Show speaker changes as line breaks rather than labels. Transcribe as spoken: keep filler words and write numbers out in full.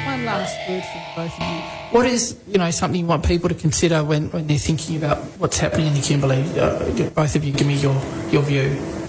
One last word from both of you. What is, you know, something you want people to consider when, when they're thinking about what's happening in the Kimberley? Uh, both of you, give me your, your view.